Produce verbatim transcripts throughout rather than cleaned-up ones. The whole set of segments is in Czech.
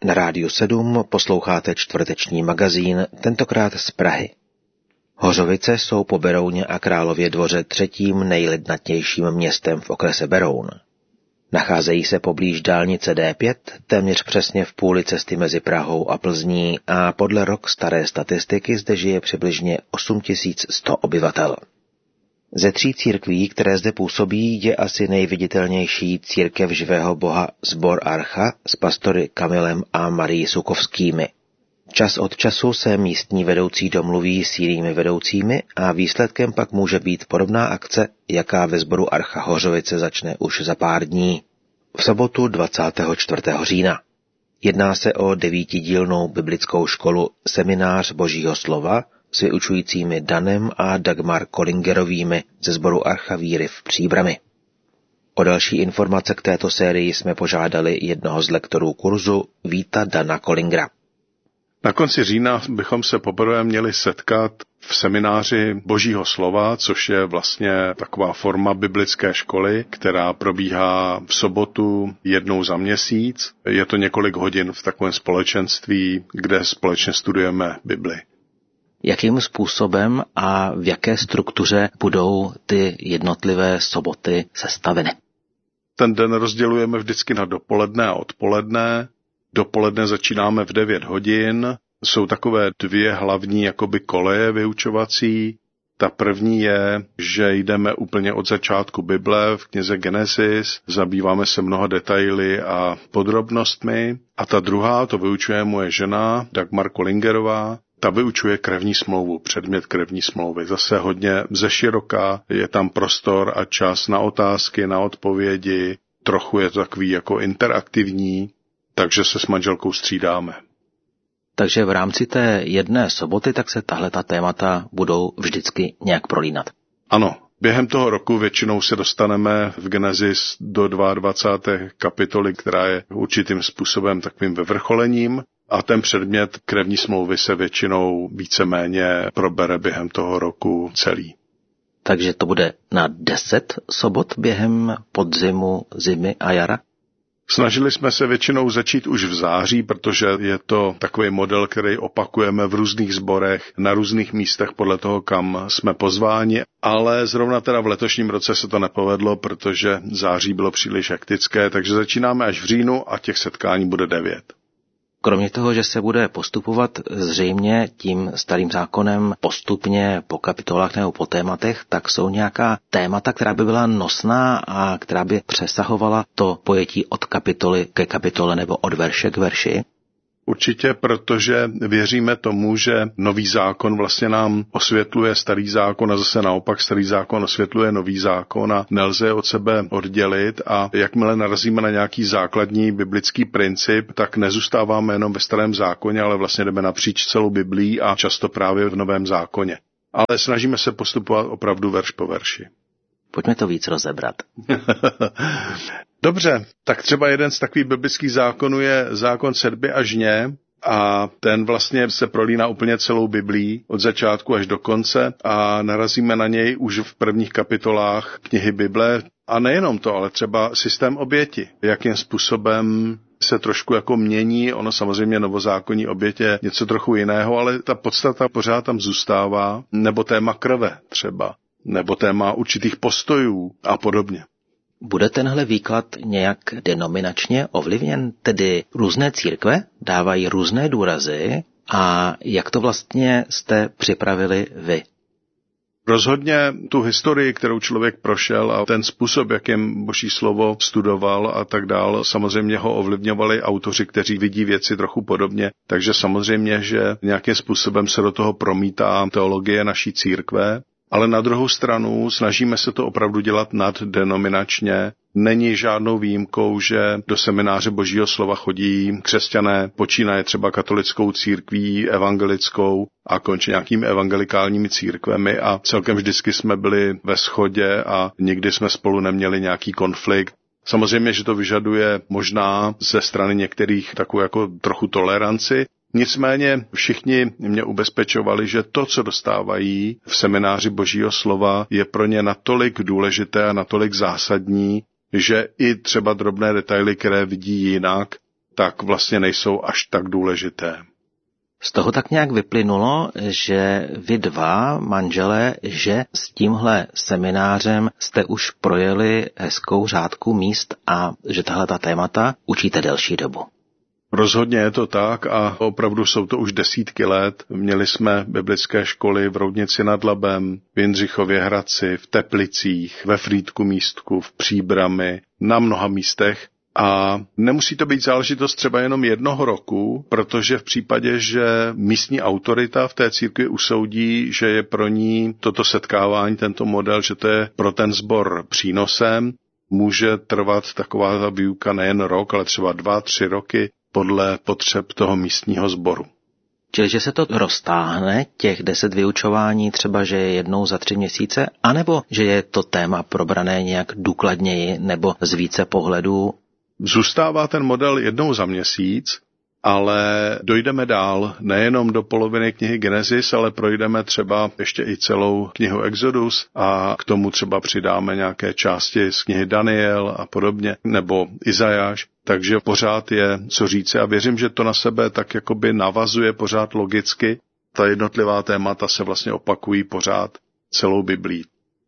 Na Rádiu sedm posloucháte čtvrteční magazín, tentokrát z Prahy. Hořovice jsou po Berouně a Králově Dvoře třetím nejlidnatějším městem v okrese Beroun. Nacházejí se poblíž dálnice D pět, téměř přesně v půli cesty mezi Prahou a Plzní a podle rok staré statistiky zde žije přibližně osm tisíc sto obyvatel. Ze tří církví, které zde působí, je asi nejviditelnější církev živého boha Sbor Archa s pastory Kamilem a Marií Sukovskými. Čas od času se místní vedoucí domluví s jinými vedoucími a výsledkem pak může být podobná akce, jaká ve Sboru Archa Hořovice začne už za pár dní. V sobotu dvacátého čtvrtého října. Jedná se o devítidílnou biblickou školu Seminář Božího slova s vyučujícími Danem a Dagmar Kolingerovými ze Sboru Archa víry v Příbrami. O další informace k této sérii jsme požádali jednoho z lektorů kurzu Víta Dana Kolingera. Na konci října bychom se poprvé měli setkat v semináři Božího slova, což je vlastně taková forma biblické školy, která probíhá v sobotu jednou za měsíc. Je to několik hodin v takovém společenství, kde společně studujeme Bibli. Jakým způsobem a v jaké struktuře budou ty jednotlivé soboty sestaveny? Ten den rozdělujeme vždycky na dopoledne a odpoledne. Dopoledne začínáme v devět hodin. Jsou takové dvě hlavní jakoby koleje vyučovací. Ta první je, že jdeme úplně od začátku Bible v knize Genesis, zabýváme se mnoha detaily a podrobnostmi. A ta druhá, to vyučuje moje žena Dagmar Kolingerová, ta vyučuje krevní smlouvu, předmět krevní smlouvy. Zase hodně zeširoka, je tam prostor a čas na otázky, na odpovědi, trochu je to takový jako interaktivní, takže se s manželkou střídáme. Takže v rámci té jedné soboty tak se tahleta témata budou vždycky nějak prolínat. Ano, během toho roku většinou se dostaneme v Genesis do dvacáté druhé kapitoly, která je určitým způsobem takovým vyvrcholením a ten předmět krevní smlouvy se většinou víceméně probere během toho roku celý. Takže to bude na deset sobot během podzimu, zimy a jara? Snažili jsme se většinou začít už v září, protože je to takový model, který opakujeme v různých sborech, na různých místech podle toho, kam jsme pozváni, ale zrovna teda v letošním roce se to nepovedlo, protože září bylo příliš hektické, takže začínáme až v říjnu a těch setkání bude devět. Kromě toho, že se bude postupovat zřejmě tím starým zákonem postupně po kapitolách nebo po tématech, tak jsou nějaká témata, která by byla nosná a která by přesahovala to pojetí od kapitoly ke kapitole nebo od verše k verši? Určitě, protože věříme tomu, že nový zákon vlastně nám osvětluje starý zákon a zase naopak starý zákon osvětluje nový zákon a nelze je od sebe oddělit a jakmile narazíme na nějaký základní biblický princip, tak nezůstáváme jenom ve starém zákoně, ale vlastně jdeme napříč celou Biblí a často právě v novém zákoně. Ale snažíme se postupovat opravdu verš po verši. Pojďme to víc rozebrat. Dobře, tak třeba jeden z takových biblických zákonů je zákon sedby a žně a ten vlastně se prolíná úplně celou Biblí od začátku až do konce a narazíme na něj už v prvních kapitolách knihy Bible. A nejenom to, ale třeba systém oběti, jakým způsobem se trošku jako mění, ono samozřejmě novozákonní oběť je něco trochu jiného, ale ta podstata pořád tam zůstává, nebo téma krve třeba, nebo téma určitých postojů a podobně. Bude tenhle výklad nějak denominačně ovlivněn, tedy různé církve dávají různé důrazy a jak to vlastně jste připravili vy? Rozhodně tu historii, kterou člověk prošel a ten způsob, jakým Boží slovo studoval a tak dál, samozřejmě ho ovlivňovali autoři, kteří vidí věci trochu podobně, takže samozřejmě, že nějakým způsobem se do toho promítá teologie naší církve. Ale na druhou stranu snažíme se to opravdu dělat naddenominačně. Není žádnou výjimkou, že do semináře Božího slova chodí křesťané, počínaje třeba katolickou církví, evangelickou a končí nějakými evangelikálními církvemi a celkem vždycky jsme byli ve shodě a nikdy jsme spolu neměli nějaký konflikt. Samozřejmě, že to vyžaduje možná ze strany některých takovou jako trochu toleranci. Nicméně všichni mě ubezpečovali, že to, co dostávají v semináři Božího slova, je pro ně natolik důležité a natolik zásadní, že i třeba drobné detaily, které vidí jinak, tak vlastně nejsou až tak důležité. Z toho tak nějak vyplynulo, že vy dva manželé, že s tímhle seminářem jste už projeli hezkou řádku míst a že tahle ta témata učíte delší dobu. Rozhodně je to tak a opravdu jsou to už desítky let. Měli jsme biblické školy v Roudnici nad Labem, v Jindřichově Hradci, v Teplicích, ve Frýdku Místku, v Příbrami, na mnoha místech. A nemusí to být záležitost třeba jenom jednoho roku, protože v případě, že místní autorita v té církvi usoudí, že je pro ní toto setkávání, tento model, že to je pro ten sbor přínosem, může trvat taková ta výuka nejen rok, ale třeba dva, tři roky podle potřeb toho místního sboru. Čili, že se to roztáhne, těch deset vyučování třeba, že je jednou za tři měsíce, anebo že je to téma probrané nějak důkladněji nebo z více pohledů? Zůstává ten model jednou za měsíc, ale dojdeme dál, nejenom do poloviny knihy Genesis, ale projdeme třeba ještě i celou knihu Exodus a k tomu třeba přidáme nějaké části z knihy Daniel a podobně, nebo Izajáš, takže pořád je co říci a věřím, že to na sebe tak jakoby navazuje pořád logicky. Ta jednotlivá témata se vlastně opakují pořád celou Biblí.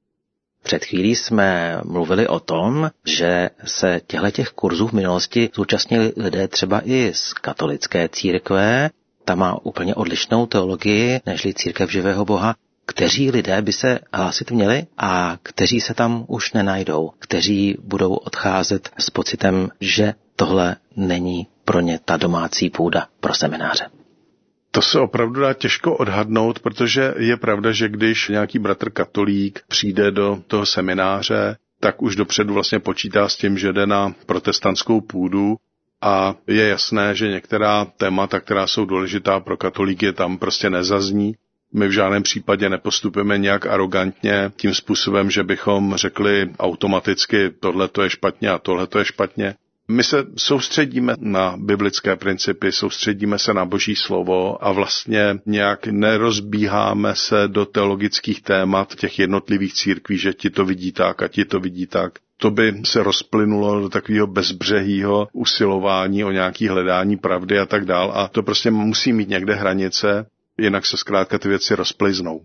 Před chvílí jsme mluvili o tom, že se těchto kurzů v minulosti zúčastnili lidé třeba i z katolické církve, ta má úplně odlišnou teologii nežli církev živého Boha. Kteří lidé by se hlásit měli a kteří se tam už nenajdou, kteří budou odcházet s pocitem, že tohle není pro ně ta domácí půda pro semináře. To se opravdu dá těžko odhadnout, protože je pravda, že když nějaký bratr katolík přijde do toho semináře, tak už dopředu vlastně počítá s tím, že jde na protestantskou půdu a je jasné, že některá témata, která jsou důležitá pro katolíky, tam prostě nezazní. My v žádném případě nepostupujeme nějak arogantně tím způsobem, že bychom řekli automaticky tohle to je špatně a tohle to je špatně. My se soustředíme na biblické principy, soustředíme se na Boží slovo a vlastně nějak nerozbíháme se do teologických témat těch jednotlivých církví, že ti to vidí tak a ti to vidí tak. To by se rozplynulo do takového bezbřehýho usilování o nějaké hledání pravdy a tak dál a to prostě musí mít někde hranice, jinak se zkrátka ty věci rozplyznou.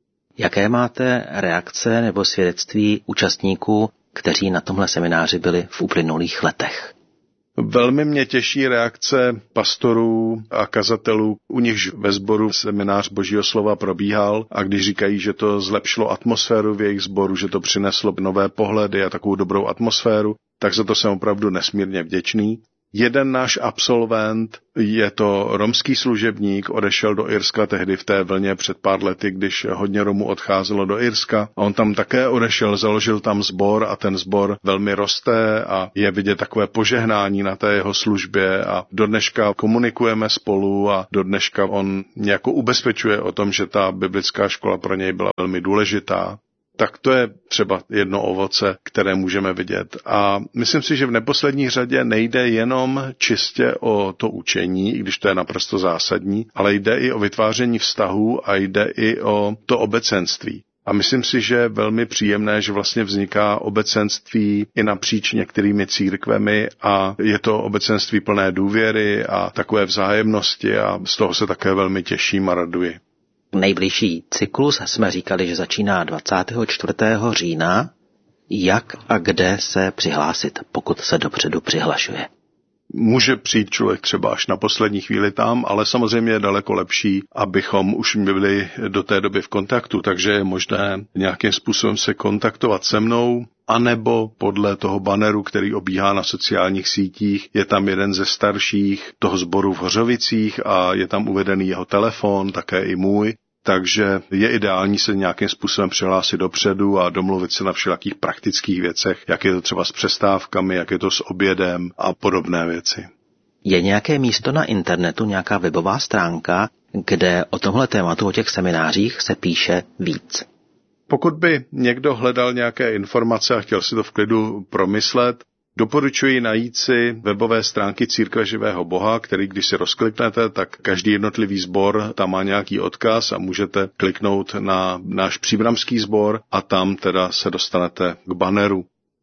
Jaké máte reakce nebo svědectví účastníků, kteří na tomhle semináři byli v uplynulých letech? Velmi mě těší reakce pastorů a kazatelů, u nichž ve sboru seminář Božího slova probíhal a když říkají, že to zlepšilo atmosféru v jejich sboru, že to přineslo nové pohledy a takovou dobrou atmosféru, tak za to jsem opravdu nesmírně vděčný. Jeden náš absolvent, je to romský služebník, odešel do Irska tehdy v té vlně před pár lety, když hodně Romů odcházelo do Irska. A on tam také odešel, založil tam sbor a ten sbor velmi roste a je vidět takové požehnání na té jeho službě a do dneška komunikujeme spolu a do dneška on nějak ubezpečuje o tom, že ta biblická škola pro něj byla velmi důležitá. Tak to je třeba jedno ovoce, které můžeme vidět. A myslím si, že v neposlední řadě nejde jenom čistě o to učení, i když to je naprosto zásadní, ale jde i o vytváření vztahů a jde i o to obecenství. A myslím si, že je velmi příjemné, že vlastně vzniká obecenství i napříč některými církvemi a je to obecenství plné důvěry a takové vzájemnosti a z toho se také velmi těším a raduji. Nejbližší cyklus jsme říkali, že začíná dvacátého čtvrtého října. Jak a kde se přihlásit, pokud se dopředu přihlašuje? Může přijít člověk třeba až na poslední chvíli tam, ale samozřejmě je daleko lepší, abychom už byli do té doby v kontaktu, takže je možné nějakým způsobem se kontaktovat se mnou, anebo podle toho banneru, který obíhá na sociálních sítích, je tam jeden ze starších toho sboru v Hořovicích a je tam uvedený jeho telefon, také i můj. Takže je ideální se nějakým způsobem přihlásit dopředu a domluvit se na všelakých praktických věcech, jak je to třeba s přestávkami, jak je to s obědem a podobné věci. Je nějaké místo na internetu, nějaká webová stránka, kde o tomhle tématu, o těch seminářích se píše víc? Pokud by někdo hledal nějaké informace a chtěl si to v klidu promyslet, doporučuji najít si webové stránky Církve živého Boha, který když si rozkliknete, tak každý jednotlivý sbor tam má nějaký odkaz a můžete kliknout na náš příbramský sbor a tam teda se dostanete k banneru.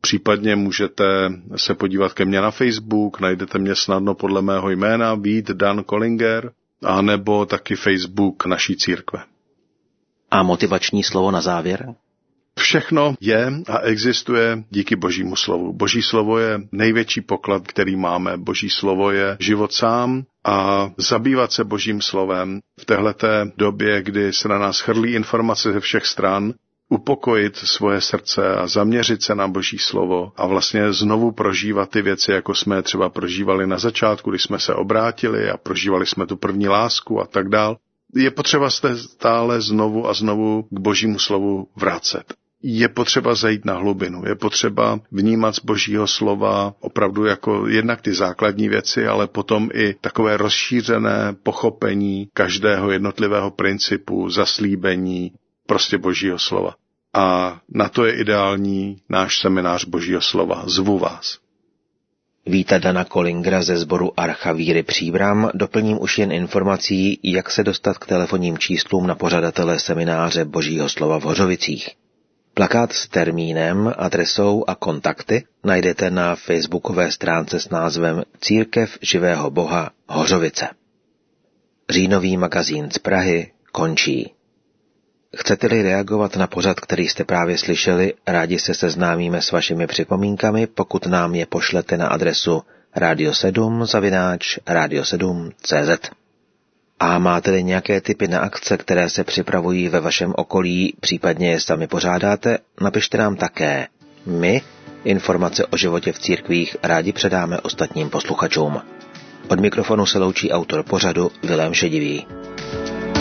Případně můžete se podívat ke mně na Facebook, najdete mě snadno podle mého jména Vít Dan Kollinger, a nebo taky Facebook naší církve. A motivační slovo na závěr? Všechno je a existuje díky Božímu slovu. Boží slovo je největší poklad, který máme. Boží slovo je život sám a zabývat se Božím slovem v téhleté době, kdy se na nás chrlí informace ze všech stran, upokojit svoje srdce a zaměřit se na Boží slovo a vlastně znovu prožívat ty věci, jako jsme třeba prožívali na začátku, když jsme se obrátili a prožívali jsme tu první lásku a tak dál. Je potřeba se stále znovu a znovu k Božímu slovu vracet. Je potřeba zajít na hlubinu, je potřeba vnímat z Božího slova opravdu jako jednak ty základní věci, ale potom i takové rozšířené pochopení každého jednotlivého principu, zaslíbení, prostě Božího slova. A na to je ideální náš seminář Božího slova. Zvu vás. Víta Dana Kollingera ze sboru Archa víry Příbram doplním už jen informací, jak se dostat k telefonním číslům na pořadatele semináře Božího slova v Hořovicích. Plakát s termínem, adresou a kontakty najdete na facebookové stránce s názvem Církev živého Boha Hořovice. Říjnový magazín z Prahy končí. Chcete-li reagovat na pořad, který jste právě slyšeli, rádi se seznámíme s vašimi připomínkami, pokud nám je pošlete na adresu radio sedm zavináč radio sedm tečka cé zet. A máte-li nějaké tipy na akce, které se připravují ve vašem okolí, případně je sami pořádáte, napište nám také. My informace o životě v církvích rádi předáme ostatním posluchačům. Od mikrofonu se loučí autor pořadu Vilém Šedivý.